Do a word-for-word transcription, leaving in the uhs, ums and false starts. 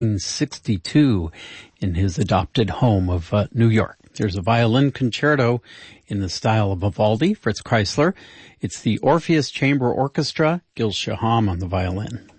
sixty-two in his adopted home of uh, New York. There's a violin concerto in the style of Vivaldi, Fritz Kreisler. It's the Orpheus Chamber Orchestra, Gil Shaham on the violin.